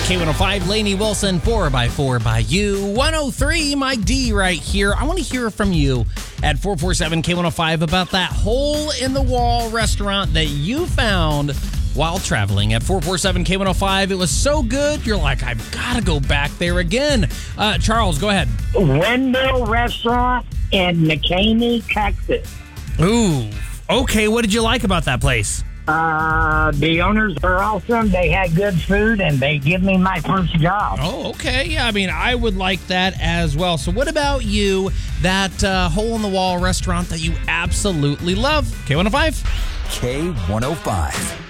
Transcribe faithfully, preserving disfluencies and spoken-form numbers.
K one oh five, Lainey Wilson, four by four by you. one oh three, Mike D right here. I want to hear from you at four four seven K one oh five about that hole-in-the-wall restaurant that you found while traveling at four four seven K one oh five. It was so good, you're like, I've got to go back there again. Uh, Charles, go ahead. Wendell Restaurant in McCamey, Texas. Ooh, okay. What did you like about that place? Uh, the owners are awesome. They had good food, and they give me my first job. Oh, okay. Yeah, I mean, I would like that as well. So what about you, that uh, hole-in-the-wall restaurant that you absolutely love? K one oh five? K one oh five.